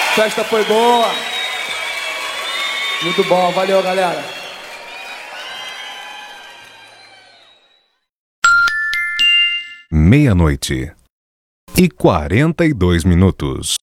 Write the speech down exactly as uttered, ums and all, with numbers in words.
Festa foi boa. Muito bom, valeu, galera. Meia-noite e quarenta e dois minutos.